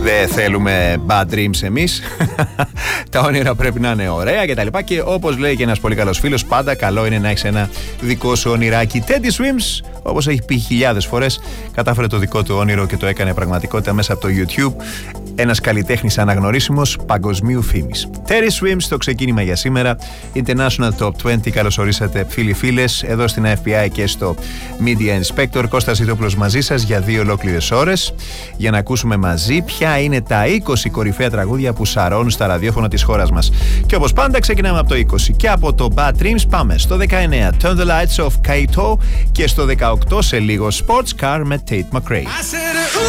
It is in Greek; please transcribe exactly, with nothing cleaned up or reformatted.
Δεν θέλουμε bad dreams εμείς. Τα όνειρα πρέπει να είναι ωραία κτλ. Και, και όπως λέει και ένας πολύ καλός φίλος, πάντα καλό είναι να έχεις ένα δικό σου όνειράκι. Teddy Swims, όπως έχει πει χιλιάδες φορές, κατάφερε το δικό του όνειρο και το έκανε πραγματικότητα μέσα από το YouTube. Ένας καλλιτέχνης αναγνωρίσιμος παγκοσμίου φήμης. Teddy Swims, το ξεκίνημα για σήμερα. International Top είκοσι. Καλώς ορίσατε, φίλοι φίλες, εδώ στην Εφ Μπι Άι και στο Media Inspector. Κώστας Ιτόπουλος μαζί σας για δύο ολόκληρες ώρες για να ακούσουμε μαζί ποια είναι τα είκοσι κορυφαία τραγούδια που σαρώνουν στα ραδιόφωνα της χώρας μας. Και όπως πάντα ξεκινάμε από το είκοσι και από το Bad Dreams πάμε στο δεκαεννέα Turn the Lights Off Kaito και στο δεκαοκτώ σε λίγο Sports Car με Tate McRae.